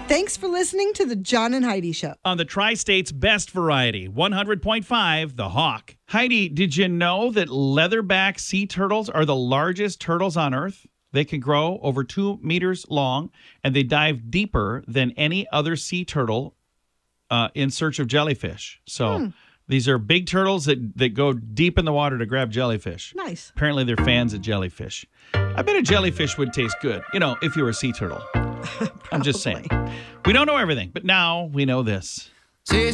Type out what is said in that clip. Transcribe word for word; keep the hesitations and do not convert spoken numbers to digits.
Thanks for listening to the John and Heidi Show. On the Tri-State's best variety, one hundred point five, The Hawk. Heidi, did you know that leatherback sea turtles are the largest turtles on Earth? They can grow over two meters long, and they dive deeper than any other sea turtle uh, in search of jellyfish. So hmm. these are big turtles that, that go deep in the water to grab jellyfish. Nice. Apparently, they're fans of jellyfish. I bet a jellyfish would taste good, you know, if you were a sea turtle. I'm just saying. We don't know everything, but now we know this. Sí,